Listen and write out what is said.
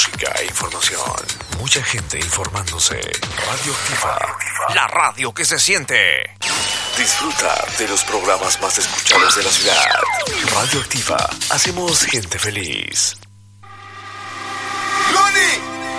Música e información. Mucha gente informándose. Radioactiva. La radio que se siente. Disfruta de los programas más escuchados de la ciudad. Radioactiva. Hacemos gente feliz. ¡Loni!